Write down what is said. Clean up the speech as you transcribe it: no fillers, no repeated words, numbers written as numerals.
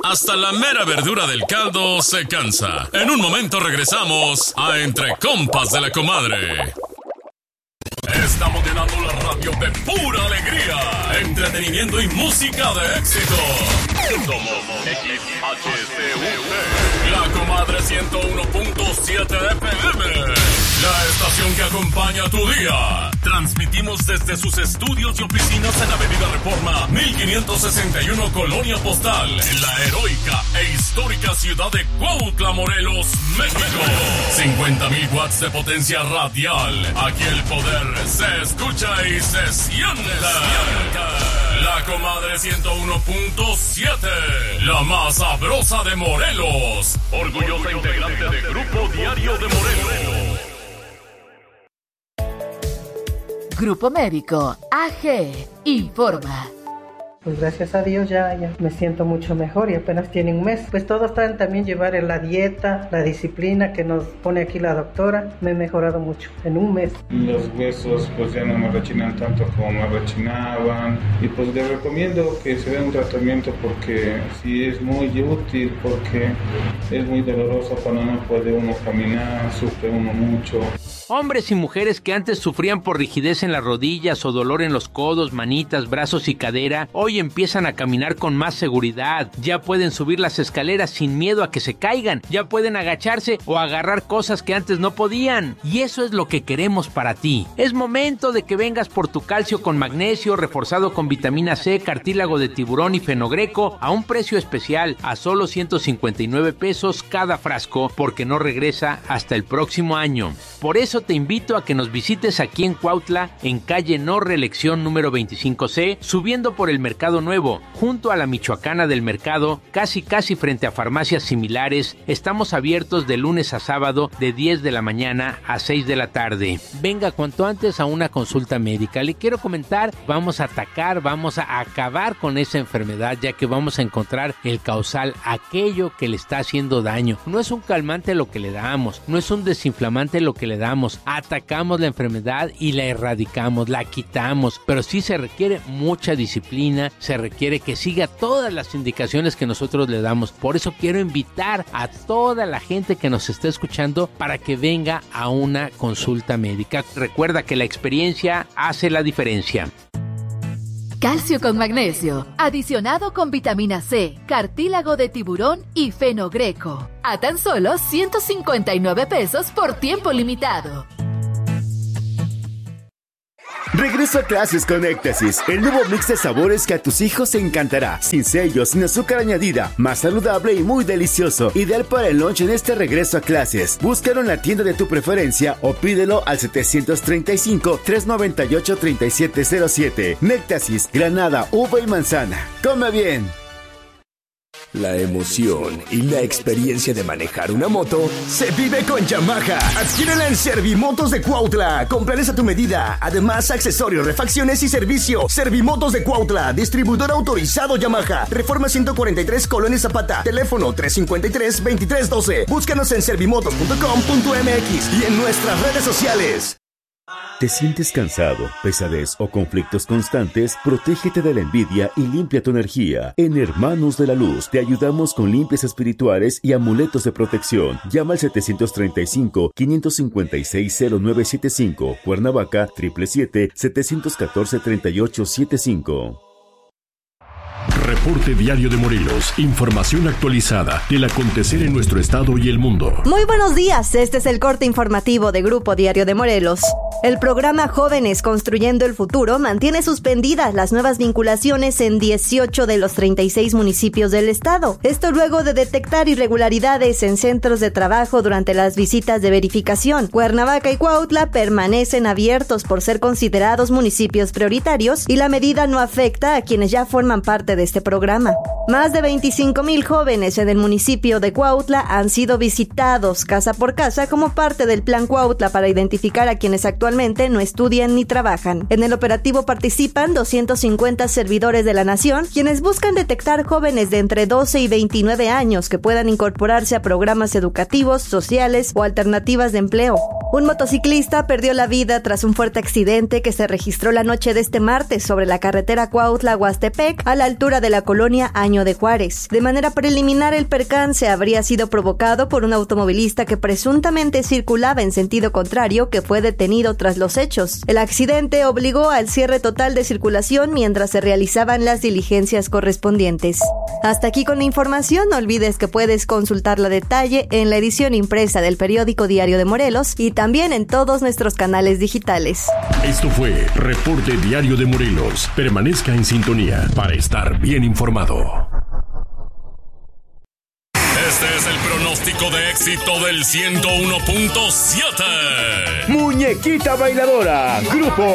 hasta la mera verdura del caldo se cansa. En un momento regresamos a Entre Compas de la Comadre. Estamos llenando la radio de pura alegría, entretenimiento y música de éxito. Somos XHCUT, la Comadre 101.7 FM, la estación que acompaña tu día. Transmitimos desde sus estudios y oficinas en Avenida Reforma 1561, Colonia Postal, en la heroica e histórica ciudad de Cuautla, Morelos, México. 50,000 watts de potencia radial. Aquí el poder se escucha y se siente. La Comadre 101.7, la más sabrosa de Morelos. Orgullosa integrante de Grupo Diario de Morelos. Grupo Médico AG informa. Pues gracias a Dios ya me siento mucho mejor y apenas tiene un mes. Pues todo está en también llevar en la dieta, la disciplina que nos pone aquí la doctora. Me he mejorado mucho en un mes. Los huesos pues ya no me rechinan tanto como me rechinaban. Y pues les recomiendo que se den un tratamiento porque sí es muy útil, porque es muy doloroso cuando no puede uno caminar, sufre uno mucho. Hombres y mujeres que antes sufrían por rigidez en las rodillas o dolor en los codos, manitas, brazos y cadera, hoy empiezan a caminar con más seguridad. Ya pueden subir las escaleras sin miedo a que se caigan. Ya pueden agacharse o agarrar cosas que antes no podían. Y eso es lo que queremos para ti. Es momento de que vengas por tu calcio con magnesio, reforzado con vitamina C, cartílago de tiburón y fenogreco a un precio especial, a solo 159 pesos cada frasco, porque no regresa hasta el próximo año. Por eso te invito a que nos visites aquí en Cuautla, en calle No Reelección número 25C, subiendo por el Mercado Nuevo, junto a la Michoacana del Mercado, casi frente a farmacias similares. Estamos abiertos de lunes a sábado de 10 de la mañana a 6 de la tarde. Venga cuanto antes a una consulta médica. Le quiero comentar, vamos a acabar con esa enfermedad, ya que vamos a encontrar el causal, aquello que le está haciendo daño. No es un calmante lo que le damos, no es un desinflamante lo que le damos. Atacamos la enfermedad y la erradicamos, la quitamos, pero sí se requiere mucha disciplina, se requiere que siga todas las indicaciones que nosotros le damos. Por eso quiero invitar a toda la gente que nos está escuchando para que venga a una consulta médica. Recuerda que la experiencia hace la diferencia. Calcio con magnesio, adicionado con vitamina C, cartílago de tiburón y fenogreco. A tan solo 159 pesos por tiempo limitado. Regreso a clases con Éxtasis, el nuevo mix de sabores que a tus hijos encantará. Sin sellos, sin azúcar añadida, más saludable y muy delicioso. Ideal para el lunch en este regreso a clases. Búscalo en la tienda de tu preferencia o pídelo al 735-398-3707. Éxtasis, granada, uva y manzana. ¡Come bien! La emoción y la experiencia de manejar una moto se vive con Yamaha. Adquiérela en Servimotos de Cuautla. Cómprales a tu medida. Además, accesorios, refacciones y servicio. Servimotos de Cuautla, distribuidor autorizado Yamaha. Reforma 143, Colonia Zapata. Teléfono 353-2312. Búscanos en servimotos.com.mx y en nuestras redes sociales. ¿Te sientes cansado, pesadez o conflictos constantes? Protégete de la envidia y limpia tu energía. En Hermanos de la Luz te ayudamos con limpias espirituales y amuletos de protección. Llama al 735-556-0975. Cuernavaca 777-714-3875. Reporte Diario de Morelos. Información actualizada del acontecer en nuestro estado y el mundo. Muy buenos días, este es el corte informativo de Grupo Diario de Morelos. El programa Jóvenes Construyendo el Futuro mantiene suspendidas las nuevas vinculaciones en 18 de los 36 municipios del estado. Esto luego de detectar irregularidades en centros de trabajo durante las visitas de verificación. Cuernavaca y Cuautla permanecen abiertos por ser considerados municipios prioritarios y la medida no afecta a quienes ya forman parte de este programa. Más de 25,000 jóvenes en el municipio de Cuautla han sido visitados casa por casa como parte del Plan Cuautla para identificar a quienes actualmente no estudian ni trabajan. En el operativo participan 250 servidores de la nación, quienes buscan detectar jóvenes de entre 12 y 29 años que puedan incorporarse a programas educativos, sociales o alternativas de empleo. Un motociclista perdió la vida tras un fuerte accidente que se registró la noche de este martes sobre la carretera Cuautla-Huastepec a la altura de la colonia Año de Juárez. De manera preliminar, el percance habría sido provocado por un automovilista que presuntamente circulaba en sentido contrario, que fue detenido tras los hechos. El accidente obligó al cierre total de circulación mientras se realizaban las diligencias correspondientes. Hasta aquí con la información. No olvides que puedes consultarla a detalle en la edición impresa del periódico Diario de Morelos y también en todos nuestros canales digitales. Esto fue Reporte Diario de Morelos. Permanezca en sintonía para estar bien informado. Este es el pronóstico de éxito del 101.7. Muñequita Bailadora, Grupo